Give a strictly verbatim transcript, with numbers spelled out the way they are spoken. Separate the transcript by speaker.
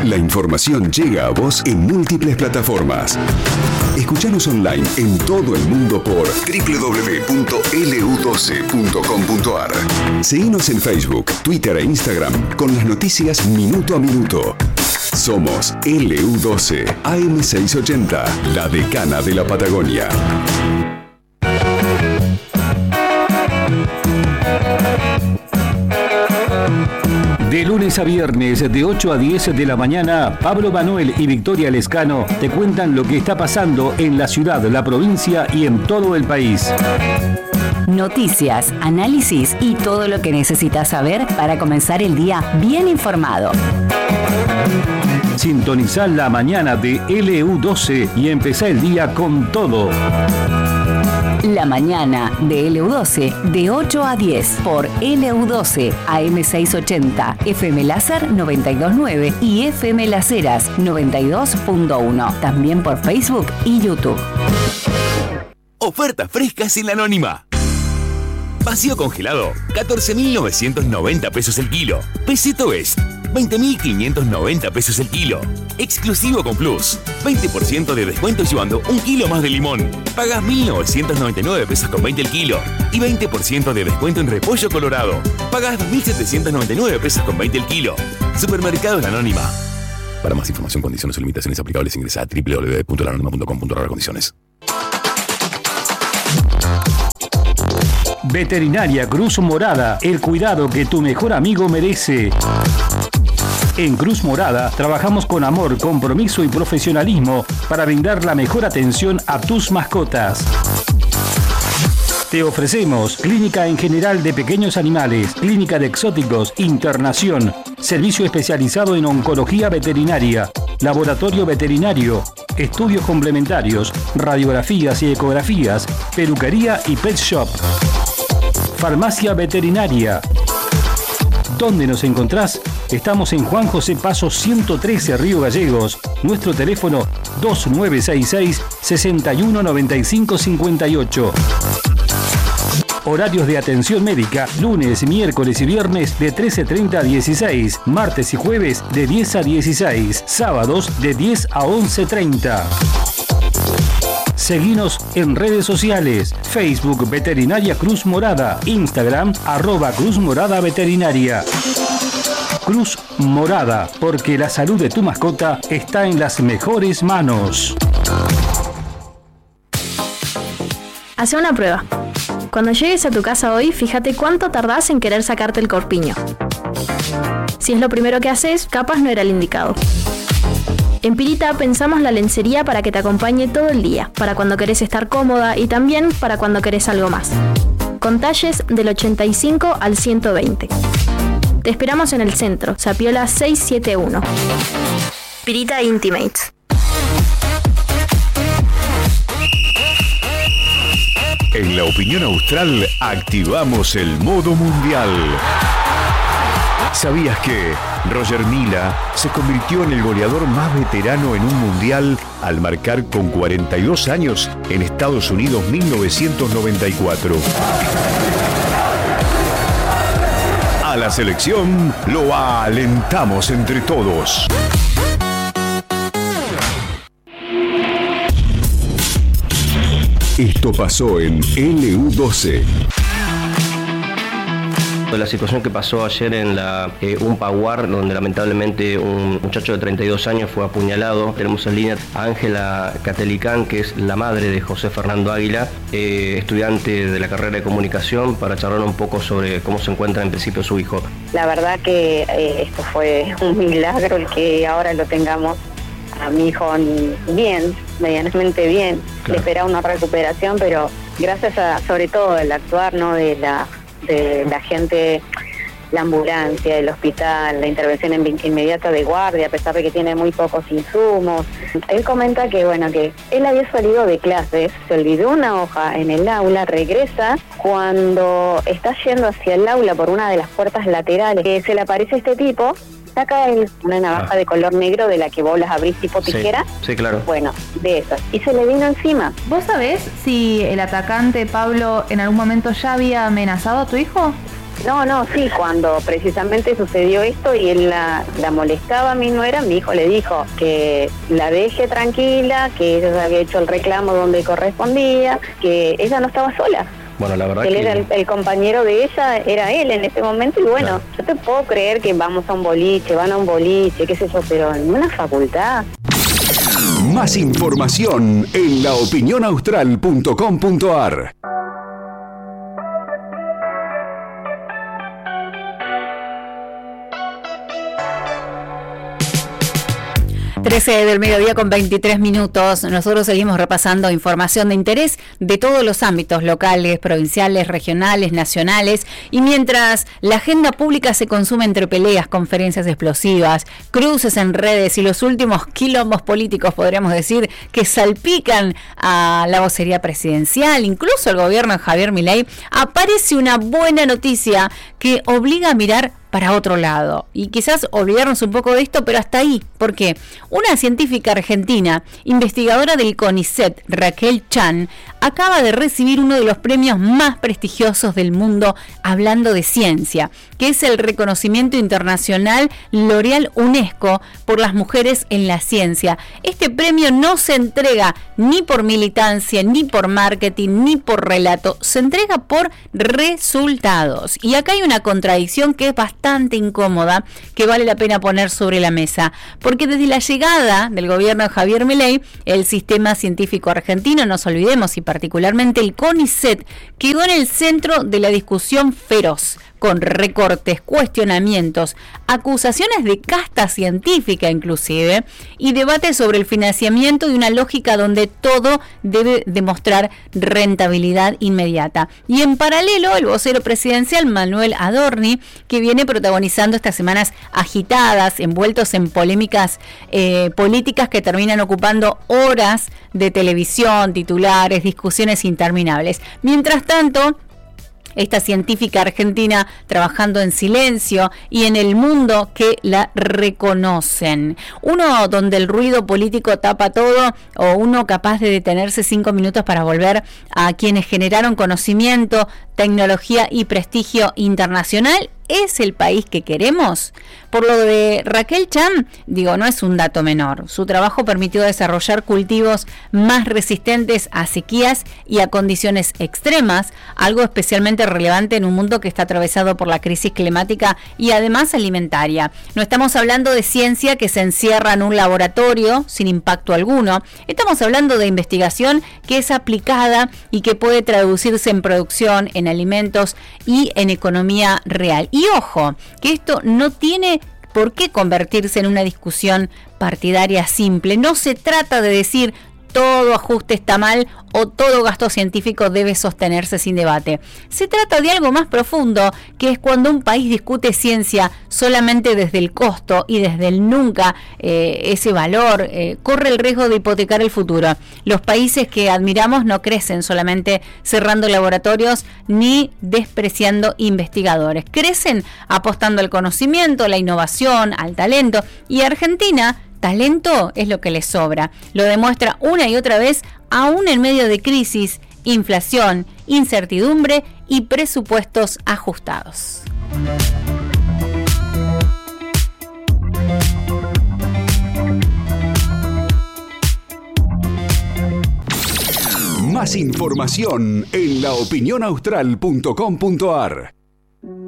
Speaker 1: La información llega a vos en múltiples plataformas. Escuchanos online en todo el mundo por doble u doble u doble u punto ele u doce punto com punto a r. Seguinos en Facebook, Twitter e Instagram con las noticias minuto a minuto. Somos ele u doce A M seiscientos ochenta, la decana de la Patagonia.
Speaker 2: De lunes a viernes, de ocho a diez de la mañana, Pablo Manuel y Victoria Lescano te cuentan lo que está pasando en la ciudad, la provincia y en todo el país.
Speaker 3: Noticias, análisis y todo lo que necesitas saber para comenzar el día bien informado.
Speaker 2: Sintonizá la mañana de ele u doce y empezá el día con todo.
Speaker 3: La mañana de ele u doce de ocho a diez por ele u doce A M seiscientos ochenta, F M Láser noventa y dos punto nueve y F M Las Heras noventa y dos punto uno. También por Facebook y YouTube.
Speaker 4: Ofertas frescas en la Anónima. Vacío congelado, catorce mil novecientos noventa pesos el kilo. Peseto Best, veinte mil quinientos noventa pesos el kilo. Exclusivo con Plus, veinte por ciento de descuento llevando un kilo más de limón. Pagas mil novecientos noventa y nueve pesos con veinte el kilo. Y veinte por ciento de descuento en repollo colorado. Pagas dos mil setecientos noventa y nueve pesos con veinte el kilo. Supermercados La Anónima. Para más información, condiciones o limitaciones aplicables, ingresa a doble u doble u doble u punto la anónima punto com punto a r condiciones.
Speaker 2: Veterinaria Cruz Morada, el cuidado que tu mejor amigo merece. En Cruz Morada trabajamos con amor, compromiso y profesionalismo para brindar la mejor atención a tus mascotas. Te ofrecemos clínica en general de pequeños animales, clínica de exóticos, internación, servicio especializado en oncología veterinaria, laboratorio veterinario, estudios complementarios, radiografías y ecografías, peluquería y pet shop. Farmacia veterinaria. ¿Dónde nos encontrás? Estamos en Juan José Paso ciento trece, Río Gallegos. Nuestro teléfono dos nueve seis seis, seis uno nueve cinco cinco ocho. Horarios de atención médica, lunes, miércoles y viernes de trece treinta a dieciséis, martes y jueves de diez a dieciséis, sábados de diez a once treinta. Seguinos en redes sociales, Facebook Veterinaria Cruz Morada, Instagram arroba Cruz Morada Veterinaria. Cruz Morada, porque la salud de tu mascota está en las mejores manos.
Speaker 5: Hacé una prueba. Cuando llegues a tu casa hoy, fíjate cuánto tardás en querer sacarte el corpiño. Si es lo primero que haces, capaz no era el indicado. En Pirita pensamos la lencería para que te acompañe todo el día, para cuando querés estar cómoda y también para cuando querés algo más. Con talles del ochenta y cinco al ciento veinte. Te esperamos en el centro, Sapiola seiscientos setenta y uno. Pirita Intimates.
Speaker 1: En la opinión austral activamos el modo mundial. ¿Sabías que Roger Mila se convirtió en el goleador más veterano en un mundial al marcar con cuarenta y dos años en Estados Unidos mil novecientos noventa y cuatro? A la selección lo alentamos entre todos. Esto pasó en ele u doce.
Speaker 6: La situación que pasó ayer en la eh, Umpaguar, donde lamentablemente un muchacho de treinta y dos años fue apuñalado. Tenemos en línea a Ángela Catelicán, que es la madre de José Fernando Águila, eh, estudiante de la carrera de comunicación, para charlar un poco sobre cómo se encuentra en principio su hijo.
Speaker 7: La verdad que eh, esto fue un milagro el que ahora lo tengamos a mi hijo bien, medianamente bien. Claro. Le esperaba una recuperación, pero gracias a, sobre todo, el actuar, ¿no?, de la de la gente, la ambulancia, el hospital, la intervención inmediata de guardia, a pesar de que tiene muy pocos insumos. Él comenta que, bueno, que él había salido de clases, se olvidó una hoja en el aula, regresa, cuando está yendo hacia el aula por una de las puertas laterales, que se le aparece este tipo, saca una navaja ah. de color negro de la que vos las abrís tipo tijera.
Speaker 6: Sí, sí, claro.
Speaker 7: Bueno, de esas. Y se le vino encima.
Speaker 8: ¿Vos sabés si el atacante Pablo en algún momento ya había amenazado a tu hijo?
Speaker 7: No, no, sí, cuando precisamente sucedió esto y él la, la molestaba a mi nuera, mi hijo le dijo que la deje tranquila, que ella había hecho el reclamo donde correspondía, que ella no estaba sola.
Speaker 6: Bueno, la verdad
Speaker 7: él
Speaker 6: que...
Speaker 7: era el, el compañero de ella, era él en ese momento, y bueno, claro. Yo te puedo creer que vamos a un boliche, van a un boliche, qué sé yo, pero en una facultad.
Speaker 1: Más información en la opinión austral punto com punto a r.
Speaker 3: trece del mediodía con veintitrés minutos. Nosotros seguimos repasando información de interés de todos los ámbitos locales, provinciales, regionales, nacionales. Y mientras la agenda pública se consume entre peleas, conferencias explosivas, cruces en redes y los últimos quilombos políticos, podríamos decir, que salpican a la vocería presidencial, incluso el gobierno de Javier Milei, aparece una buena noticia que obliga a mirar para otro lado. Y quizás olvidarnos un poco de esto, pero hasta ahí. ¿Por qué? Una científica argentina, investigadora del CONICET, Raquel Chan, acaba de recibir uno de los premios más prestigiosos del mundo hablando de ciencia, que es el reconocimiento internacional L'Oréal UNESCO por las mujeres en la ciencia. Este premio no se entrega ni por militancia, ni por marketing, ni por relato, se entrega por resultados. Y acá hay una contradicción que es bastante bastante incómoda que vale la pena poner sobre la mesa, porque desde la llegada del gobierno de Javier Milei, el sistema científico argentino, no nos olvidemos, y particularmente el CONICET, quedó en el centro de la discusión feroz, con recortes, cuestionamientos, acusaciones de casta científica inclusive, y debates sobre el financiamiento de una lógica donde todo debe demostrar rentabilidad inmediata. Y en paralelo, el vocero presidencial Manuel Adorni, que viene protagonizando estas semanas agitadas, envueltos en polémicas eh, políticas que terminan ocupando horas de televisión, titulares, discusiones interminables. Mientras tanto, esta científica argentina trabajando en silencio y en el mundo que la reconocen. Uno donde el ruido político tapa todo, o uno capaz de detenerse cinco minutos para volver a quienes generaron conocimiento, tecnología y prestigio internacional. ¿Es el país que queremos? Por lo de Raquel Chan, digo, no es un dato menor. Su trabajo permitió desarrollar cultivos más resistentes a sequías y a condiciones extremas, algo especialmente relevante en un mundo que está atravesado por la crisis climática y además alimentaria. No estamos hablando de ciencia que se encierra en un laboratorio sin impacto alguno. Estamos hablando de investigación que es aplicada y que puede traducirse en producción, en alimentos y en economía real. Y ojo, que esto no tiene por qué convertirse en una discusión partidaria simple. No se trata de decir todo ajuste está mal o todo gasto científico debe sostenerse sin debate. Se trata de algo más profundo, que es cuando un país discute ciencia solamente desde el costo y desde el nunca, eh, ese valor, eh, corre el riesgo de hipotecar el futuro. Los países que admiramos no crecen solamente cerrando laboratorios ni despreciando investigadores. Crecen apostando al conocimiento, la innovación, al talento. Y Argentina, talento es lo que le sobra. Lo demuestra una y otra vez, aún en medio de crisis, inflación, incertidumbre y presupuestos ajustados.
Speaker 1: Más información en la opinión austral punto com punto a r.